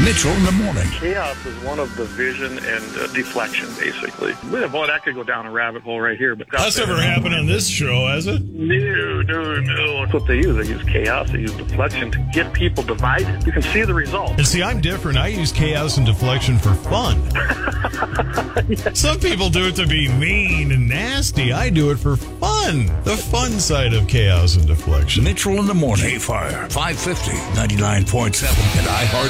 Mitchell in the morning. Chaos is one of the vision and deflection, basically. Boy, that could go down a rabbit hole right here. But that's never happened on this show, has it? No. That's what they use. They use chaos. They use deflection to get people divided. You can see the result. And see, I'm different. I use chaos and deflection for fun. Some people do it to be mean and nasty. I do it for fun. The fun side of chaos and deflection. Mitchell in the morning. K-Fire, 550, 99.7 at iHeart.